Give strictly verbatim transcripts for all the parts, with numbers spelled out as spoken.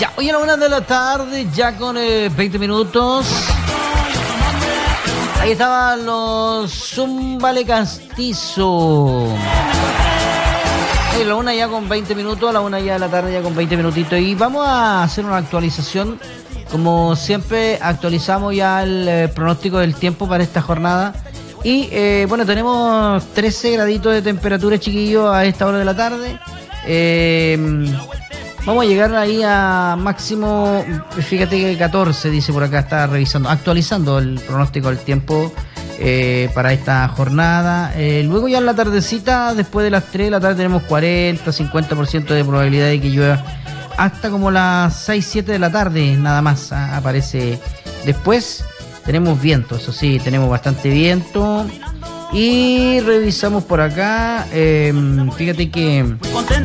Ya, hoy a la una de la tarde, ya con eh, veinte minutos. Ahí estaban los Zumbale Castizo. A la una ya con veinte minutos, a la una ya de la tarde ya con veinte minutitos. Y vamos a hacer una actualización. Como siempre, actualizamos ya el eh, pronóstico del tiempo para esta jornada. Y eh, bueno, tenemos trece graditos de temperatura, chiquillos, a esta hora de la tarde. Eh, vamos a llegar ahí a máximo, fíjate que catorce, dice por acá, está revisando, actualizando el pronóstico del tiempo eh, para esta jornada. Eh, luego ya en la tardecita, después de las tres de la tarde, tenemos cuarenta, cincuenta por ciento de probabilidad de que llueva. Hasta como las seis, siete de la tarde, nada más a, aparece. Después tenemos viento, eso sí, tenemos bastante viento. Y revisamos por acá, eh, fíjate que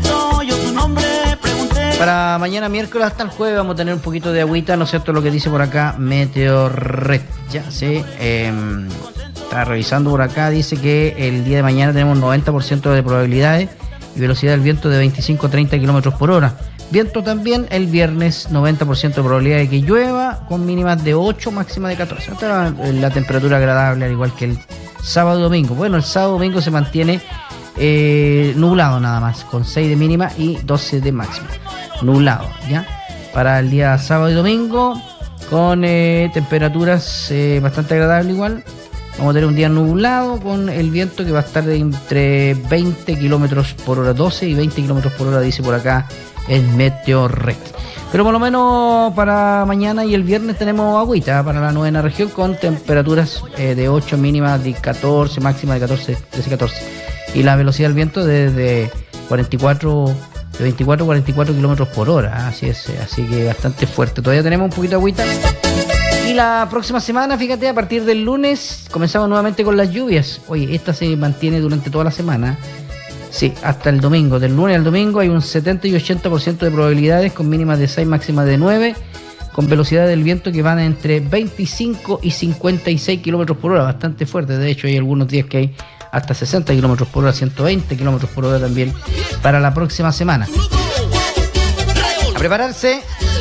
para mañana miércoles hasta el jueves vamos a tener un poquito de agüita, ¿no es cierto? Lo que dice por acá Meteorred, ya sé, eh, está revisando por acá, dice que el día de mañana tenemos noventa por ciento de probabilidades y velocidad del viento de veinticinco a treinta kilómetros por hora. Viento también el viernes, noventa por ciento de probabilidad de que llueva, con mínimas de ocho, máxima de catorce. Está la temperatura agradable, al igual que el sábado y domingo. Bueno, el sábado y domingo se mantiene eh, nublado nada más, con seis de mínima y doce de máxima. Nublado, ¿ya? Para el día sábado y domingo, con eh, temperaturas eh, bastante agradables igual. Vamos a tener un día nublado con el viento que va a estar de entre veinte kilómetros por hora, doce y veinte kilómetros por hora, dice por acá el Meteorred. Pero por lo menos para mañana y el viernes tenemos agüita para la novena región con temperaturas eh, de ocho, mínimas de catorce, máxima de catorce, trece, catorce. Y la velocidad del viento de, de cuarenta y cuatro, de veinticuatro a cuarenta y cuatro kilómetros por hora. Así es, así que bastante fuerte. Todavía tenemos un poquito de agüita. Y la próxima semana, fíjate, a partir del lunes comenzamos nuevamente con las lluvias. Oye, esta se mantiene durante toda la semana. Sí, hasta el domingo. Del lunes al domingo hay un setenta y ochenta por ciento de probabilidades con mínimas de seis, máximas de nueve, con velocidad del viento que van entre veinticinco y cincuenta y seis kilómetros por hora, bastante fuerte. De hecho, hay algunos días que hay hasta sesenta kilómetros por hora, ciento veinte kilómetros por hora también para la próxima semana. A prepararse.